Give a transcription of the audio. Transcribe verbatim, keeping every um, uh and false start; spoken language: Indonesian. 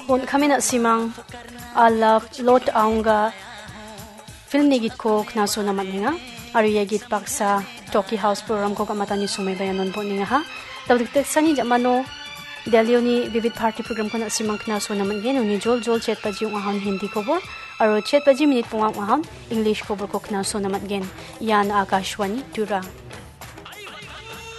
Hon kami na simang ala lot aunga film ni git ko knaso naman nga. Aru ya git paksa Talkie House program ko kamata ni sumay bayanon po ni nga ha. Tawag sani jamano Delio ni Vivid Party program ko na simang knaso naman gen ni Jol Jol chat pa yung ahon hindi ko bor. Aru chat pa minute po nga ahon English ko bor ko knaso naman gen. Yan Akashwani Tura.